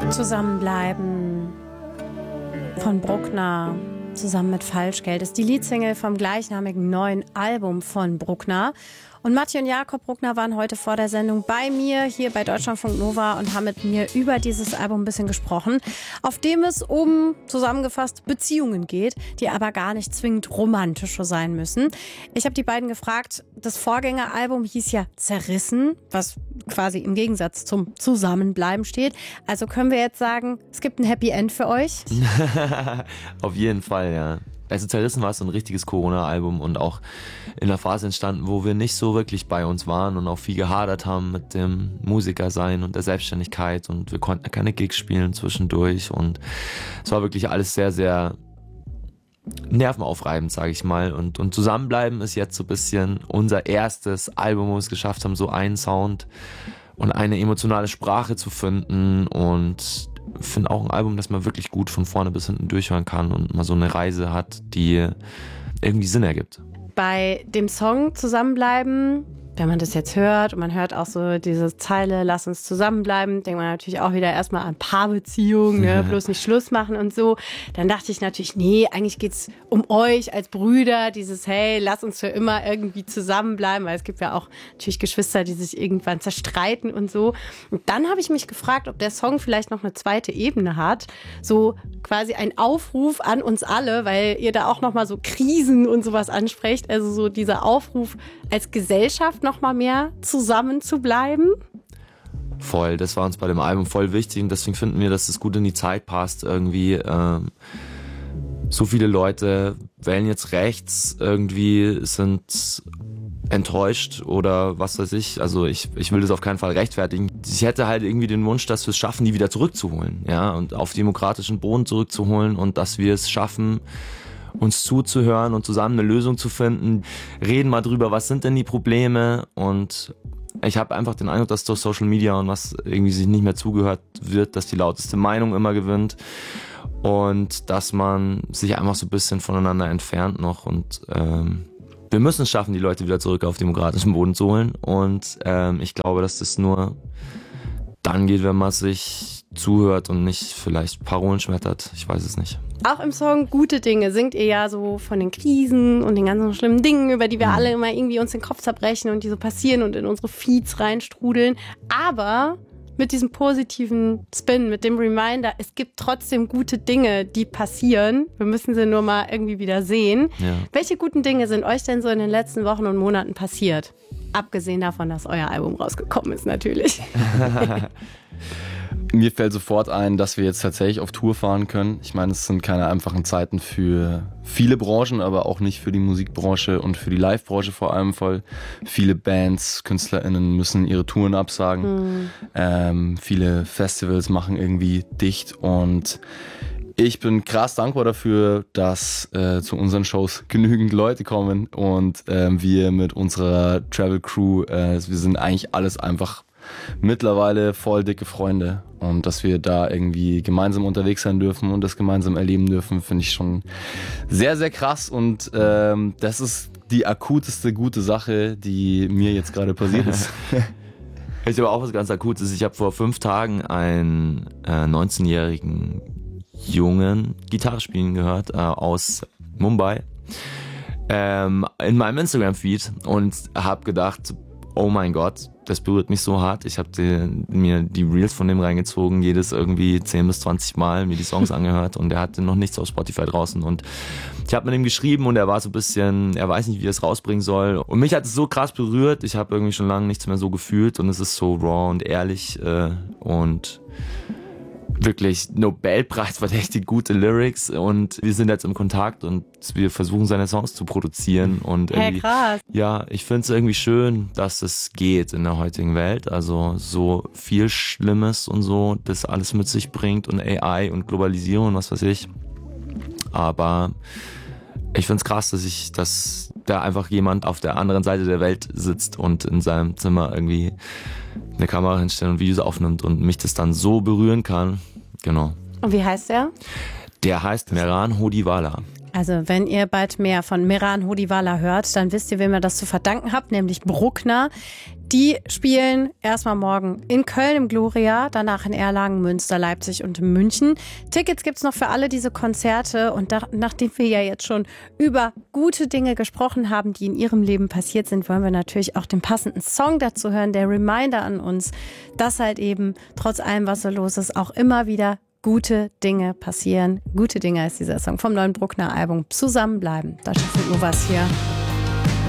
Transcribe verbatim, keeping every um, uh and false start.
Zusammenbleiben von Bruckner zusammen mit Falschgeld ist die Leadsingle vom gleichnamigen neuen Album von Bruckner. Und Matti und Jakob Bruckner waren heute vor der Sendung bei mir hier bei Deutschlandfunk Nova und haben mit mir über dieses Album ein bisschen gesprochen, auf dem es um, zusammengefasst, Beziehungen geht, die aber gar nicht zwingend romantische sein müssen. Ich habe die beiden gefragt, das Vorgängeralbum hieß ja Zerrissen, was quasi im Gegensatz zum Zusammenbleiben steht. Also können wir jetzt sagen, es gibt ein Happy End für euch? Auf jeden Fall, ja. Also Zerrissen war so ein richtiges Corona-Album und auch in einer Phase entstanden, wo wir nicht so wirklich bei uns waren und auch viel gehadert haben mit dem Musikersein und der Selbstständigkeit und wir konnten keine Gigs spielen zwischendurch und es war wirklich alles sehr, sehr nervenaufreibend, sage ich mal. Und, und Zusammenbleiben ist jetzt so ein bisschen unser erstes Album, wo wir es geschafft haben, so einen Sound und eine emotionale Sprache zu finden und ich finde auch ein Album, das man wirklich gut von vorne bis hinten durchhören kann und mal so eine Reise hat, die irgendwie Sinn ergibt. Bei dem Song Zusammenbleiben, wenn man das jetzt hört und man hört auch so diese Zeile, lass uns zusammenbleiben, denkt man natürlich auch wieder erstmal an Paarbeziehungen, ne? Bloß nicht Schluss machen und so. Dann dachte ich natürlich, nee, eigentlich geht's um euch als Brüder, dieses hey, lass uns für immer irgendwie zusammenbleiben, weil es gibt ja auch natürlich Geschwister, die sich irgendwann zerstreiten und so. Und dann habe ich mich gefragt, ob der Song vielleicht noch eine zweite Ebene hat, so quasi ein Aufruf an uns alle, weil ihr da auch nochmal so Krisen und sowas ansprecht, also so dieser Aufruf als Gesellschaft noch mal mehr zusammen zu bleiben? Voll, das war uns bei dem Album voll wichtig und deswegen finden wir, dass es gut in die Zeit passt irgendwie. Ähm, so viele Leute wählen jetzt rechts, irgendwie sind enttäuscht oder was weiß ich. Also ich, ich will das auf keinen Fall rechtfertigen. Ich hätte halt irgendwie den Wunsch, dass wir es schaffen, die wieder zurückzuholen, ja, und auf demokratischen Boden zurückzuholen und dass wir es schaffen, uns zuzuhören und zusammen eine Lösung zu finden. Reden mal drüber, was sind denn die Probleme und ich habe einfach den Eindruck, dass durch Social Media und was irgendwie sich nicht mehr zugehört wird, dass die lauteste Meinung immer gewinnt und dass man sich einfach so ein bisschen voneinander entfernt noch und ähm, wir müssen es schaffen, die Leute wieder zurück auf demokratischen Boden zu holen und ähm, ich glaube, dass das nur dann geht, wenn man sich zuhört und nicht vielleicht Parolen schmettert. Ich weiß es nicht. Auch im Song Gute Dinge singt ihr ja so von den Krisen und den ganzen schlimmen Dingen, über die wir mhm. alle immer irgendwie uns den Kopf zerbrechen und die so passieren und in unsere Feeds reinstrudeln. Aber mit diesem positiven Spin, mit dem Reminder, es gibt trotzdem gute Dinge, die passieren. Wir müssen sie nur mal irgendwie wieder sehen. Ja. Welche guten Dinge sind euch denn so in den letzten Wochen und Monaten passiert? Abgesehen davon, dass euer Album rausgekommen ist, natürlich. Mir fällt sofort ein, dass wir jetzt tatsächlich auf Tour fahren können. Ich meine, es sind keine einfachen Zeiten für viele Branchen, aber auch nicht für die Musikbranche und für die Livebranche vor allem voll. Viele Bands, KünstlerInnen müssen ihre Touren absagen. Mhm. Ähm, viele Festivals machen irgendwie dicht und ich bin krass dankbar dafür, dass äh, zu unseren Shows genügend Leute kommen und äh, wir mit unserer Travel Crew, äh, wir sind eigentlich alles einfach mittlerweile voll dicke Freunde und dass wir da irgendwie gemeinsam unterwegs sein dürfen und das gemeinsam erleben dürfen, finde ich schon sehr, sehr krass und ähm, das ist die akuteste gute Sache, die mir jetzt gerade passiert ist. Ich habe auch was ganz Akutes. Ich habe vor fünf Tagen einen äh, neunzehnjährigen Jungen Gitarre spielen gehört äh, aus Mumbai ähm, in meinem Instagram-Feed und habe gedacht, oh mein Gott, das berührt mich so hart. Ich habe mir die Reels von dem reingezogen, jedes irgendwie zehn bis zwanzig Mal mir die Songs angehört und er hatte noch nichts auf Spotify draußen und ich habe mit ihm geschrieben und er war so ein bisschen, er weiß nicht, wie er es rausbringen soll und mich hat es so krass berührt, ich habe irgendwie schon lange nichts mehr so gefühlt und es ist so raw und ehrlich äh, und wirklich Nobelpreis-verdächtig gute Lyrics und wir sind jetzt im Kontakt und wir versuchen seine Songs zu produzieren und irgendwie, hey, krass. Ja, ich finde es irgendwie schön, dass es geht in der heutigen Welt, also so viel Schlimmes und so, das alles mit sich bringt und A I und Globalisierung und was weiß ich, aber ich finde es krass, dass ich, dass da einfach jemand auf der anderen Seite der Welt sitzt und in seinem Zimmer irgendwie eine Kamera hinstellt und Videos aufnimmt und mich das dann so berühren kann. Genau. Und wie heißt der? Der heißt Mehran Hodiwala. Also wenn ihr bald mehr von Mehran Hodiwala hört, dann wisst ihr, wem ihr das zu verdanken habt, nämlich Bruckner. Die spielen erstmal morgen in Köln im Gloria, danach in Erlangen, Münster, Leipzig und München. Tickets gibt's noch für alle diese Konzerte. Und da, nachdem wir ja jetzt schon über gute Dinge gesprochen haben, die in ihrem Leben passiert sind, wollen wir natürlich auch den passenden Song dazu hören. Der Reminder an uns, dass halt eben trotz allem, was so los ist, auch immer wieder gute Dinge passieren. Gute Dinge ist dieser Song vom neuen Bruckner-Album Zusammenbleiben. Da steht nur was hier.